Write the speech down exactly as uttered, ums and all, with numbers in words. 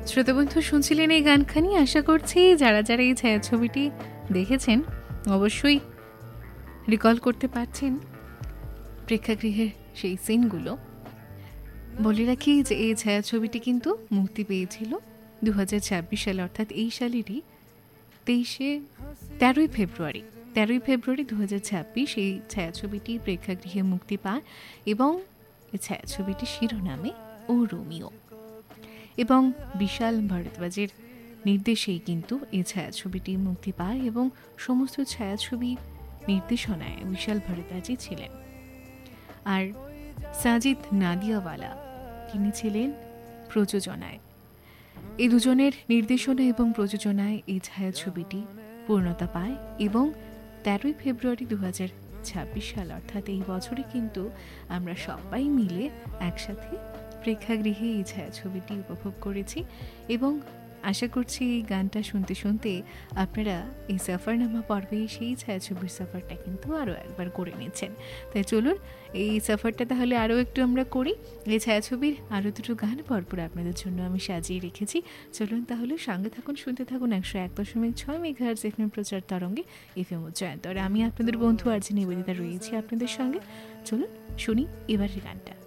শ্রোতাবন্ধু শুনছিলেন এই গানখানি। আশা করছি যারা যারা এই ছায়াছবিটি দেখেছেন অবশ্যই রিকল করতে পারছেন প্রেক্ষাগৃহের সেই সিনগুলো। বলে রাখি যে এই ছায়াছবিটি কিন্তু মুক্তি পেয়েছিল দু হাজার ছাব্বিশ সালে, অর্থাৎ এই সালেরই তেইশে তেরোই ফেব্রুয়ারি তেরোই ফেব্রুয়ারি দু হাজার ছাব্বিশ এই ছায়াছবিটি প্রেক্ষাগৃহে মুক্তি পায় এবং এই ছায়াছবিটির শিরোনামে ও রোমিও, এবং বিশাল ভরদ্বাজের নির্দেশেই কিন্তু এই ছায়াছবিটি মুক্তি পায় এবং সমস্ত ছায়াছবি নির্দেশনায় বিশাল ভরদ্বাজই ছিলেন। আর সাজিদ নাদিয়াওয়ালা তিনি ছিলেন প্রযোজনায়। এই দুজনের নির্দেশনা এবং প্রযোজনায় এই ছায়াছবিটি পূর্ণতা পায় এবং তেরোই ফেব্রুয়ারি দু হাজার ছাব্বিশ সাল অর্থাৎ এই বছরে কিন্তু আমরা সবাই মিলে একসাথে প্রেক্ষাগৃহে এই ছায়াছবিটি উপভোগ করেছি এবং আশা করছি এই গানটা শুনতে শুনতে আপনারা এই সফরনামা পর্বে সেই ছায়াছবির সফরটা কিন্তু আরও একবার করে নিচ্ছেন। তাই চলুন এই সফরটা তাহলে আরও একটু আমরা করি। এই ছায়াছবির আরও দুটো গান পরপর আপনাদের জন্য আমি সাজিয়ে রেখেছি। চলুন তাহলে সঙ্গে থাকুন, শুনতে থাকুন একশো এক দশমিক ছয় মেগাহার্টজ এফএম প্রচার তরঙ্গে এফএম উচ্চায়ন্তরে। আমি আপনাদের বন্ধু আরজি নিবেদিতা রয়েছি আপনাদের সঙ্গে। চলুন শুনি এবারের গানটা।